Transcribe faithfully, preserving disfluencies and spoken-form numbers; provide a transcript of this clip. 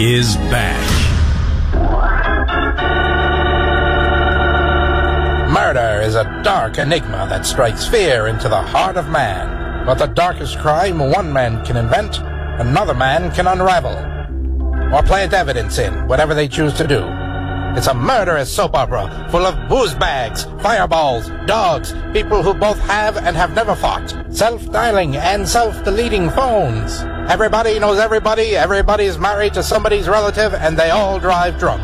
is back. Murder is a dark enigma that strikes fear into the heart of man. But the darkest crime one man can invent, another man can unravel. Or plant evidence in, whatever they choose to do. It's a murderous soap opera full of booze bags, fireballs, dogs, people who both have and have never fought, self-dialing and self-deleting phones. Everybody knows everybody, everybody's married to somebody's relative, and they all drive drunk.